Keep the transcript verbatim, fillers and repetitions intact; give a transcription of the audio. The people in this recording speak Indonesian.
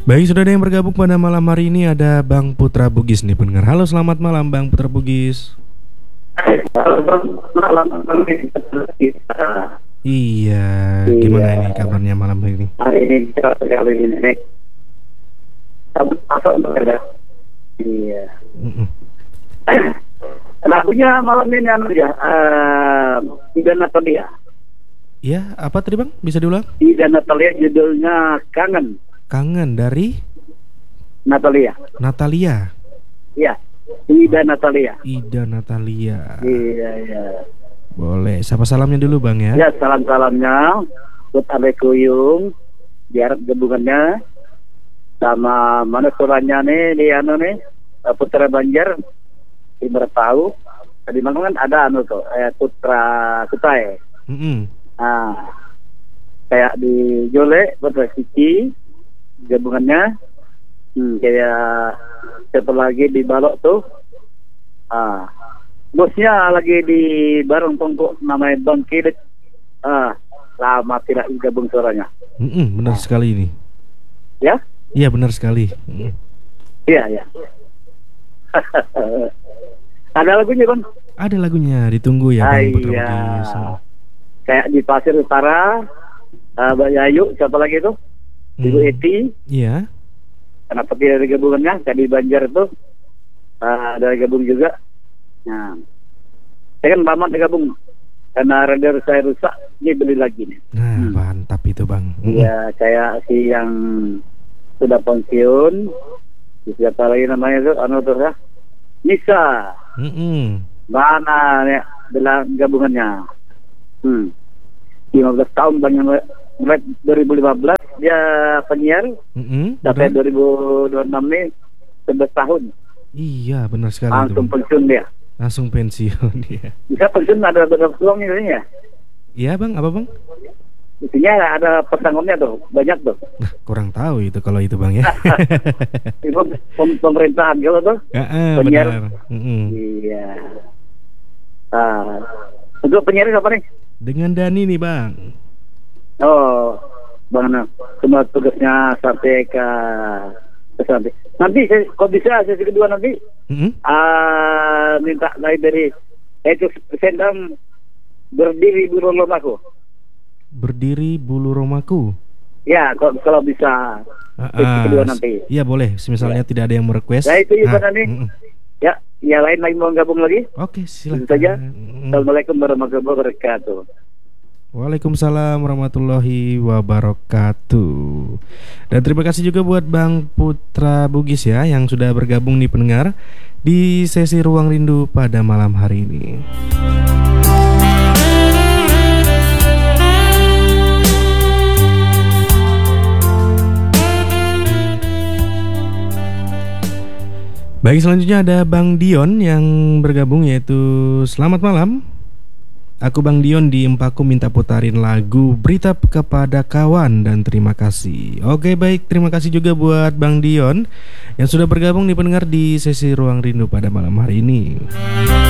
Baik, sudah ada yang bergabung pada malam hari ini. Ada Bang Putra Bugis nih pendengar. Halo, selamat malam Bang Putra Bugis. Iya, gimana Iya. ini kabarnya malam ini? Hari ini kita sekali ini sabut masuk bekerja. Iya. Mm-mm. Lagunya malam ini anu ya, uh, Ida Natalia. Ya, apa tadi Bang? Bisa diulang? Ida Natalia judulnya Kangen. Kangen dari Natalia. Natalia. Iya. Ida Natalia. Ida Natalia. Iya, iya. Boleh, sapa salamnya dulu Bang ya. Ya, salam-salamnya buat Ade Kuyung, biar gabungannya sama mana suaranya nih di anu nih Putra Banjar Timur tahu tadi mana kan ada anu tuh eh, Putra Kutai. Mm-mm. Nah, kayak di Jole Putra Cici gabungannya hmm, kayak satu lagi di Balok tuh. Ah, bosnya lagi di Barong Tongko namanya Bang Kilit. Ah, lama tidak gabung suaranya. Mm-mm, benar sekali ini. Ya? Iya, benar sekali. Mm. Iya, iya. Ada lagunya, Bang? Ada lagunya, ditunggu ya Ah, Bang Putra iya. Bugis. Kayak di Pasir Utara, uh, Mbak Yayu, siapa lagi itu? Ibu Mm. Eti. Iya. Kenapa tidak ada gabungannya? Kayak di Banjar itu uh, ada gabung juga. Nah, saya kan lama gabung karena radar saya rusak, dia beli lagi nih. Nah, Hmm. mantap itu Bang. Mm-mm. Iya, kayak si yang sudah pensiun, siapa lagi namanya itu? Anu tuh ya, Nisa. Mm-mm. Mana ya bilang gabungannya? Hmm. lima belas tahun banyak mulai dua ribu lima belas dia penyiar Mm-mm, sampai benar. dua ribu dua puluh enam nih sebelas tahun Iya, benar sekali itu langsung Bang. pensiun dia. Langsung pensiun dia. Bisa pensiun ada beberapa peluang ini ya. Iya Bang, apa Bang? Intinya ada pesangonnya tuh banyak tuh. Nah, kurang tahu itu kalau itu Bang ya. Itu pem- pemerintahan gitu tuh. Heeh, Penyiar. benar. Mm-mm. Iya. Ah, untuk penyiar apa nih? Dengan Dani nih Bang. Oh, Bang Ana, semua tugasnya sampai ke ke sampai. Nanti saya, kok bisa sesi kedua nanti Mm-mm. ah minta lagi dari itu sendam berdiri bulu lomaku. Berdiri bulu romaku. Ya, kalau kalau bisa sesi Ah, kedua ah, nanti. Iya boleh, misalnya tidak ada yang merequest. Ya, itu ya, Ah, Bang Ani. mm-mm. Ya, yang lain lagi mau gabung lagi? Oke, silakan. Itu saja. Mm-mm. Assalamualaikum warahmatullahi wabarakatuh. Waalaikumsalam warahmatullahi wabarakatuh. Dan terima kasih juga buat Bang Putra Bugis ya yang sudah bergabung nih pendengar di sesi Ruang Rindu pada malam hari ini. Baik, selanjutnya ada Bang Dion yang bergabung, yaitu selamat malam. Aku Bang Dion di Empaku minta putarin lagu Berita Kepada Kawan dan terima kasih. Oke baik, terima kasih juga buat Bang Dion yang sudah bergabung nih pendengar di sesi Ruang Rindu pada malam hari ini.